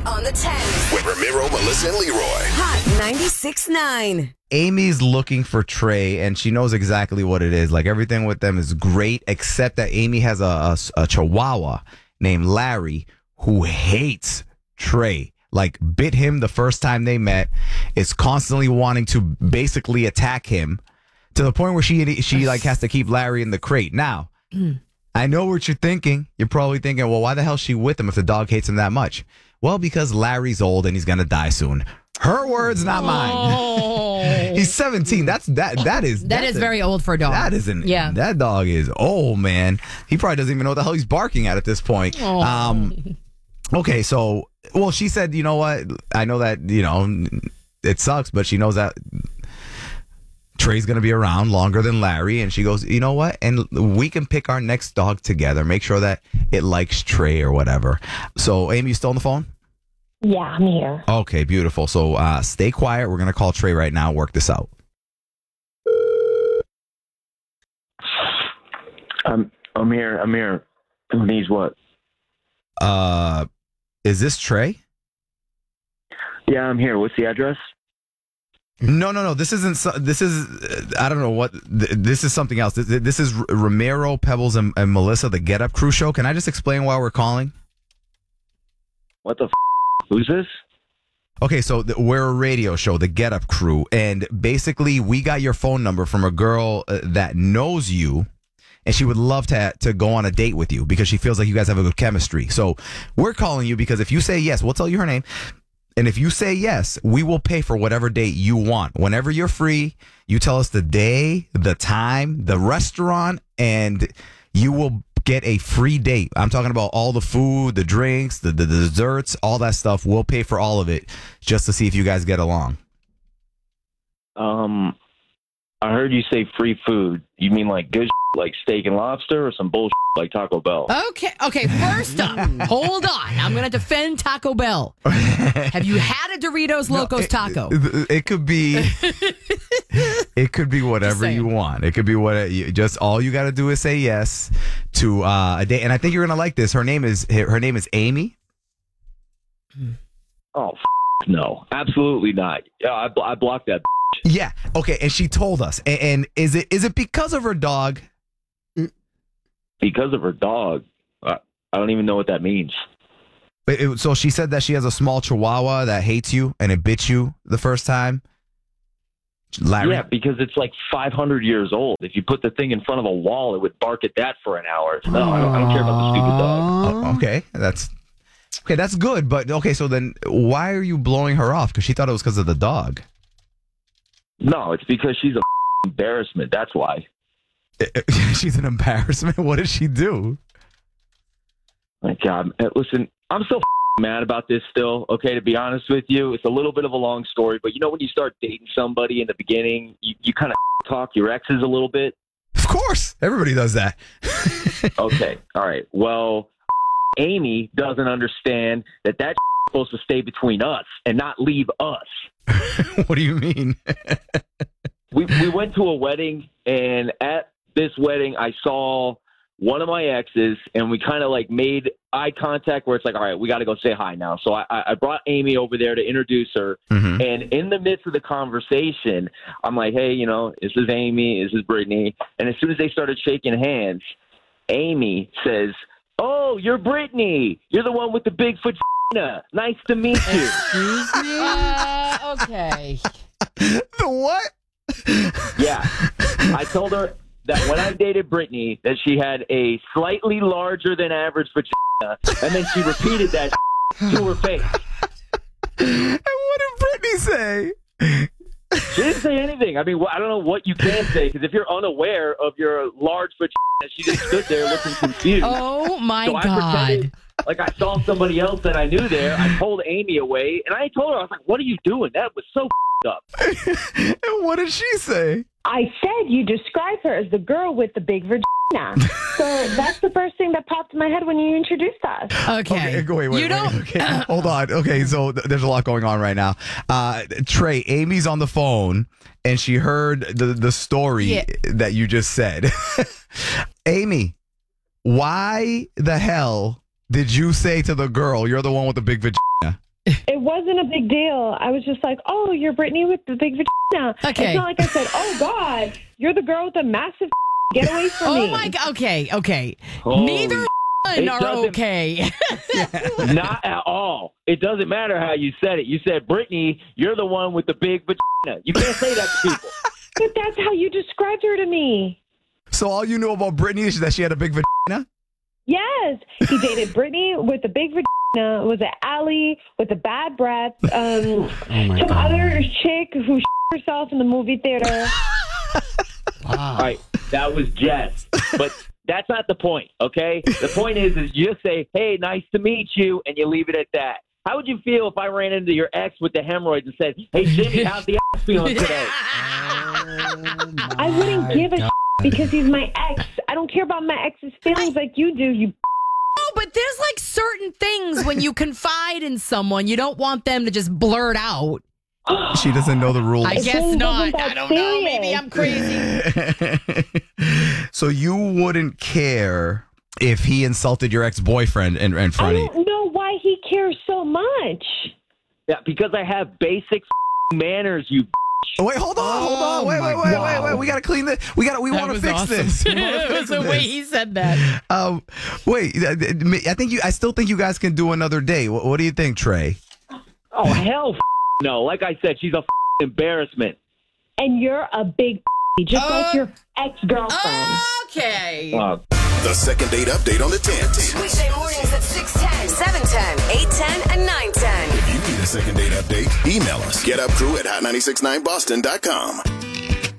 on the 10. With Ramiro, Melissa, and Leroy. Hot 96.9. Amy's looking for Trey, and she knows exactly what it is. Like, everything with them is great, except that Amy has a chihuahua named Larry who hates Trey. Like, bit him the first time they met, is constantly wanting to basically attack him to the point where she like has to keep Larry in the crate. Now, I know what you're thinking. You're probably thinking, well, why the hell is she with him if the dog hates him that much? Well, because Larry's old and he's going to die soon. Her words, not mine. He's 17. That is very old for a dog. That dog is old, man. He probably doesn't even know what the hell he's barking at this point. Okay, so, well, she said, you know what? I know that, it sucks, but she knows that Trey's going to be around longer than Larry. And she goes, you know what? And we can pick our next dog together. Make sure that it likes Trey or whatever. So, Amy, you still on the phone? Yeah, I'm here. Okay, beautiful. So, stay quiet. We're going to call Trey right now. Work this out. I'm here. Who needs what? Is this Trey? Yeah, I'm here. What's the address? No. This isn't. This is. I don't know what. This is something else. This is Ramiro, Pebbles, and Melissa, the Get Up Crew show. Can I just explain why we're calling? What the? Who's this? Okay, so we're a radio show, the Get Up Crew, and basically we got your phone number from a girl that knows you. And she would love to go on a date with you because she feels like you guys have a good chemistry. So we're calling you because if you say yes, we'll tell you her name. And if you say yes, we will pay for whatever date you want. Whenever you're free, you tell us the day, the time, the restaurant, and you will get a free date. I'm talking about all the food, the drinks, the desserts, all that stuff. We'll pay for all of it just to see if you guys get along. I heard you say free food. You mean like good like steak and lobster or some bullshit like Taco Bell? Okay. First up, hold on. I'm going to defend Taco Bell. Have you had a Doritos Locos taco? It could be. It could be whatever you want. It could be just all you got to do is say yes to a date. And I think you're going to like this. Her name is Amy. Oh no, absolutely not. Yeah, I blocked that. Yeah. Okay. And she told us. And is it because of her dog? Because of her dog? I don't even know what that means. So she said that she has a small chihuahua that hates you and it bit you the first time. Larry? Yeah, because it's like 500 years old. If you put the thing in front of a wall, it would bark at that for an hour. No, I don't care about the stupid dog. Oh, okay. That's good. But okay, so then why are you blowing her off? Because she thought it was because of the dog. No, it's because she's a embarrassment. That's why. She's an embarrassment? What did she do? My God. Listen, I'm so mad about this still, okay, to be honest with you. It's a little bit of a long story, but when you start dating somebody in the beginning, you kind of talk your exes a little bit. Of course. Everybody does that. Okay. All right. Well, Amy doesn't understand that that's supposed to stay between us and not leave us. What do you mean? We went to a wedding, and at this wedding, I saw one of my exes, and we kind of like made eye contact where it's like, all right, we got to go say hi now. So I brought Amy over there to introduce her. Mm-hmm. And in the midst of the conversation, I'm like, hey, this is Amy, this is Brittany. And as soon as they started shaking hands, Amy says, oh, you're Brittany. You're the one with the big vagina. Nice to meet you. Excuse me? Okay. The what? Yeah. I told her that when I dated Brittany, that she had a slightly larger than average vagina, and then she repeated that to her face. And what did Brittany say? She didn't say anything. I mean, I don't know what you can say, because if you're unaware of your large vagina, she just stood there looking confused. Oh, my God. I pretended like I saw somebody else that I knew there. I pulled Amy away, and I told her, I was like, what are you doing? That was so up. And what did she say? I said you describe her as the girl with the big vagina. So that's the first thing that popped in my head when you introduced us. Okay. Wait. Okay. Hold on. Okay, so there's a lot going on right now. Trey, Amy's on the phone, and she heard the story that you just said. Amy, why the hell did you say to the girl, you're the one with the big vagina? It wasn't a big deal. I was just like, oh, you're Brittany with the big vagina. Okay. It's not like I said, oh, God, you're the girl with the massive get away from me. Oh, my God. Okay. Holy- Neither one are doesn't- okay. Not at all. It doesn't matter how you said it. You said, Brittany, you're the one with the big vagina. You can't say that to people. But that's how you described her to me. So all you knew about Brittany is that she had a big vagina? Yes. He dated Brittany with the big vagina, was an Allie with the bad breath, some other chick who herself in the movie theater. All right, that was Jess. But that's not the point, okay? The point is you just say, hey, nice to meet you, and you leave it at that. How would you feel if I ran into your ex with the hemorrhoids and said, hey, Jimmy, how's the ass feeling today? I wouldn't give a because he's my ex. I don't care about my ex's feelings like you do, you. Oh, but there's like certain things when you confide in someone, you don't want them to just blurt out. She doesn't know the rules. I guess wasn't not. that I don't know. Maybe serious. I'm crazy. So you wouldn't care if he insulted your ex-boyfriend in front I of you? don't know why he cares so much. Yeah, because I have basic manners, you. Wait, hold on. Wait. We gotta clean this. We want to fix this. We wanna It was fix the way this. he said that. Wait, I still think you guys can do another day. What do you think, Trey? Oh, hell no. Like I said, she's a embarrassment. And you're a big just like your ex-girlfriend. Okay. The second date update on the 10. Weekday mornings at 6:10, 7:10, 8:10, and 9:10. If you need a second date update, email us. GetUpCrew@hot969boston.com.